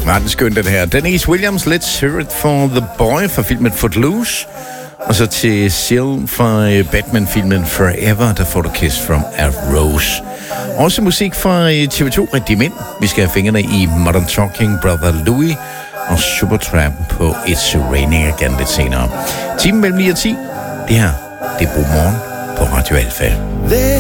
Var den skøn, den her. Denise Williams, Let's Hear It for the Boy fra filmen Footloose. Og så til Seal fra Batman-filmen Forever, der får du Kiss from a Rose. Også musik fra TV2 Rigtig Mænd. Vi skal have fingrene i Modern Talking, Brother Louie og Supertramp på It's Raining Again lidt senere. Timen mellem 9 og 10. Det her, det er God Morgen på Radio Alfa.